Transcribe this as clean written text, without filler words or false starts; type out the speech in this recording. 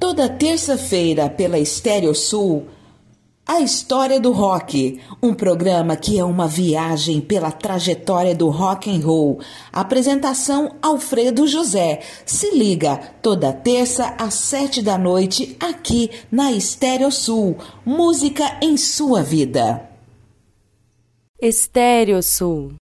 Toda terça-feira pela Estéreo Sul, A História do Rock, um programa que é uma viagem pela trajetória do rock and roll. Apresentação Alfredo José. Se liga, toda terça às 7 da noite, aqui na Estéreo Sul. Música em sua vida. Estéreo Sul.